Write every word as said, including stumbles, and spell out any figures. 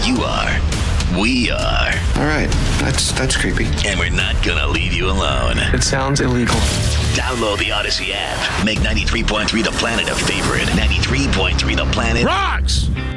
You are. We are. All right. That's that's creepy. And we're not gonna leave you alone. It sounds illegal. Download the Odyssey app. Make ninety-three point three The Planet a favorite. ninety-three point three The Planet Rocks!